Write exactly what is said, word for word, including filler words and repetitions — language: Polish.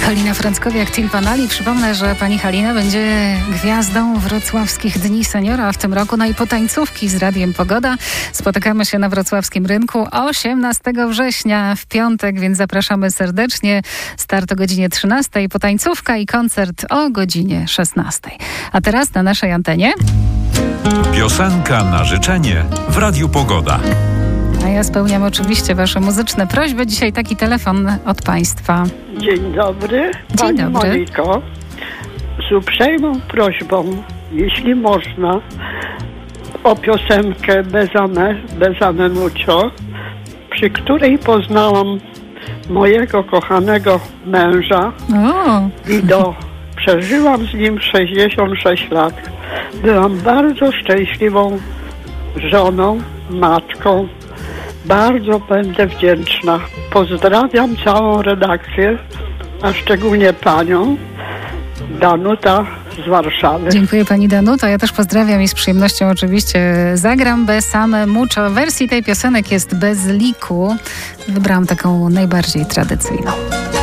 Halina Frąckowiak, Tilpanali. Przypomnę, że pani Halina będzie gwiazdą wrocławskich Dni Seniora w tym roku. No i potańcówki z Radiem Pogoda. Spotykamy się na wrocławskim rynku osiemnastego września w piątek, więc zapraszamy serdecznie. Start o godzinie trzynastej, potańcówka i koncert o godzinie szesnastej. A teraz na naszej antenie piosenka na życzenie w Radiu Pogoda. A ja spełniam oczywiście wasze muzyczne prośby. Dzisiaj taki telefon od państwa. Dzień dobry, Dzień Pani dobry. Moniko. Z uprzejmą prośbą, jeśli można, o piosenkę Besame, Besame Mucho, przy której poznałam mojego kochanego męża O, i do, przeżyłam z nim sześćdziesiąt sześć lat. Byłam bardzo szczęśliwą żoną, matką. Bardzo będę wdzięczna. Pozdrawiam całą redakcję, a szczególnie panią Danuta z Warszawy. dziękuję pani Danuta. Ja też pozdrawiam i z przyjemnością oczywiście zagram Besame Mucho. Wersji tej piosenek jest bez liku. Wybrałam taką najbardziej tradycyjną.